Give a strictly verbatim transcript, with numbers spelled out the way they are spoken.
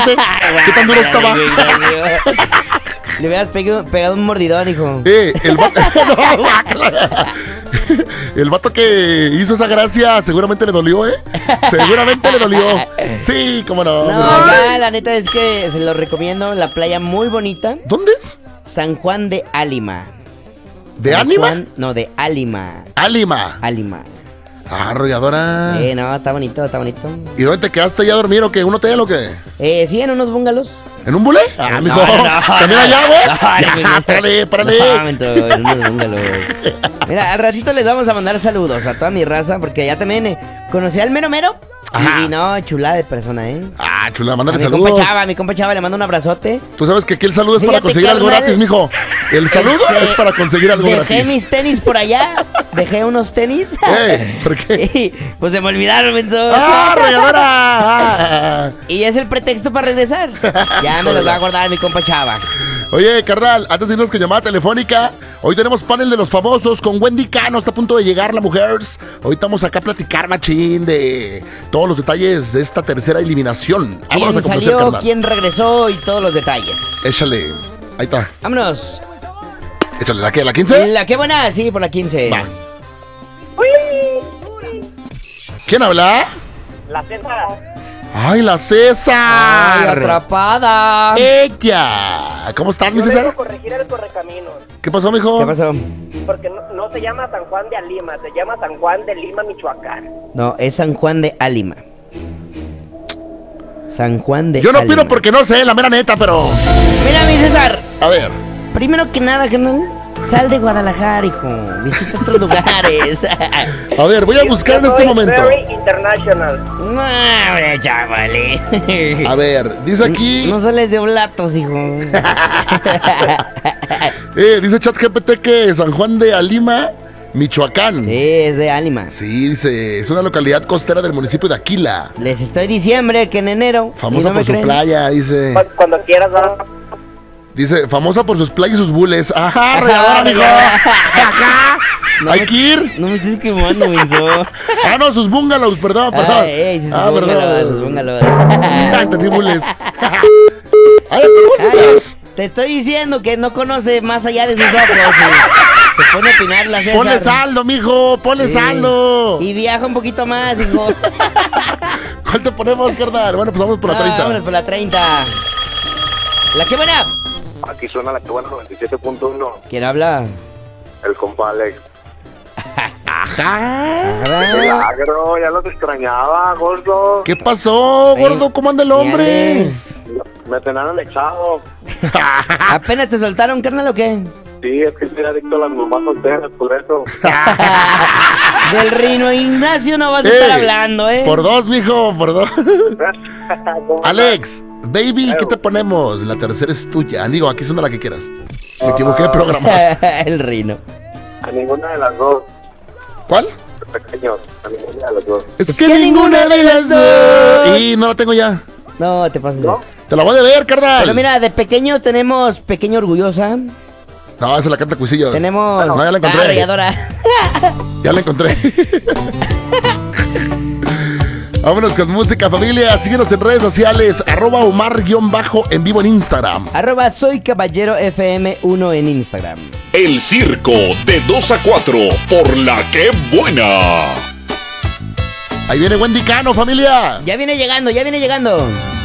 aparte. ¿Qué tan duro estaba? Le hubieras pegado, pegado un mordidón, hijo. Eh, el vato... el vato que hizo esa gracia seguramente le dolió, ¿eh? Seguramente le dolió. Sí, cómo no. No, acá la neta es que se lo recomiendo. La playa muy bonita. ¿Dónde es? San Juan de Álima. ¿De San Ánima? Juan- no, de Álima. Álima. Álima. Ah, arrolladora. Eh, no, está bonito, está bonito. ¿Y dónde te quedaste ya a dormir o qué? ¿Un hotel o qué? Eh, sí, en unos bungalows. ¿En un bulé? Ah, mijo. ¿También allá, güey? Ya, párale, párale. No, mento, en unos bungalows. Mira, al ratito les vamos a mandar saludos a toda mi raza, porque ya también eh, conocí al mero mero. Ajá. Y, y no, chulada de persona, ¿eh? Ah, chula, A mándale mi saludos. compa Chava, mi compa Chava, le mando un abrazote. Tú sabes que aquí el saludo es para Fíjate, conseguir algo carnal, gratis, mijo. El saludo Este, es para conseguir algo Dejé gratis. mis tenis por allá. Dejé unos tenis. Eh, ¿por qué? Y, pues se me olvidaron, menso. ¡Ah, regadora! Ah. Y es el pretexto para regresar. Ya me los va a guardar mi compa Chava. Oye, carnal, antes de irnos con llamada telefónica, hoy tenemos panel de los famosos con Wendy Cano. Está a punto de llegar la mujer. Hoy estamos acá a platicar, machín, de todos los detalles de esta tercera eliminación. Vámonos a ¿Quién complacer, salió? carnal. ¿Quién regresó? Y todos los detalles. Échale. Ahí está. Vámonos. Échale. ¿La qué? ¿La quince? La que buena, sí, por la quince. Va. ¿Quién habla? La César. ¡Ay, la Ay, César! atrapada. ¡Ella! ¿Cómo estás, mi Yo César? debo corregir el correcaminos, ¿Qué pasó, mijo? ¿Qué pasó? porque no, no se llama San Juan de Alima, se llama San Juan de Lima, Michoacán. No, es San Juan de Álima. San Juan de Yo no Álima. pido porque no sé, la mera neta, pero... Mira, mi César. A ver. Primero que nada, carnal, sal de Guadalajara, hijo. Visita otros lugares. A ver, voy a buscar en Yo este soy momento. Very international. No, hombre, chavale. A ver, dice aquí... No sales de oblatos, hijo. Eh, dice ChatGPT que San Juan de Alima, Michoacán. Sí, es de Álima. Sí, dice, es una localidad costera del municipio de Aquila. Les estoy diciendo que en enero. Famosa ¿y no me por su creen? playa, dice. Cu- Cuando quieras, ¿no? Dice, famosa por sus playas y sus bules. Ajá, Ajá, regadora, mijo. regadora. Ajá. No Hay me- que ir. No me estés quemando, menso. Ah, no, sus bungalows, perdón, perdón. Ay, ey, sí, sus ah, bungalows, sus perdón. bungalows. Ah, entendí bules. Ay, ¿cómo Ay, estás? te estoy diciendo que no conoce más allá de sus ojos. Se, se pone a opinar la César. Ponle saldo, mijo, ponle Sí. saldo. Y viaja un poquito más, hijo. ¿Cuál te ponemos, carnal? Bueno, pues vamos por la Ah, treinta. vámonos por la treinta. La que buena. Aquí suena la que buena noventa y siete punto uno. ¿Quién habla? El compa Alex. Ajá. Milagro, ya los extrañaba, gordo. ¿Qué pasó, gordo? ¿Cómo anda el hombre? Alex. Me tenían alexado. ¿Apenas te soltaron, carnal, o qué? Sí, es que estoy adicto a las mamás solteras, por eso. Del Rino Ignacio no vas a Ey, estar hablando, ¿eh? Por dos, mijo, por dos. ¿Cómo Alex, baby, ¿qué te ponemos? La tercera es tuya. Digo, aquí suena la que quieras. Me equivoqué de programa. El Rino. A ninguna de las dos. ¿Cuál? Pequeños, a ninguna de las dos. Es que ninguna de las dos. Y no la tengo ya. No, te pases. ¿No? Te la voy a deber, carnal. Pero mira, de pequeño tenemos Pequeño Orgullosa. No, esa la canta Cuisillo. Tenemos. No, ya la encontré. Ah, Ralladora. Ya la encontré. Vámonos con música, familia. Síguenos en redes sociales. Arroba Omar-en vivo en Instagram. Arroba soy caballero F M uno en Instagram. El circo de dos a cuatro por la que buena. Ahí viene Wendy Cano, familia. Ya viene llegando, ya viene llegando.